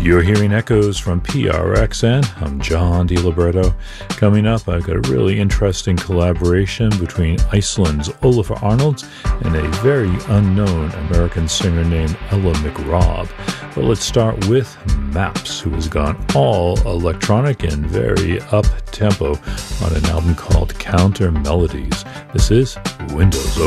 You're hearing echoes from PRXN. I'm John DiLiberto. Coming up, I've got a really interesting collaboration between Iceland's Ólafur Arnalds and a very unknown American singer named Ella McRobb. But let's start with Maps, who has gone all electronic and very up-tempo on an album called Counter Melodies. This is Windows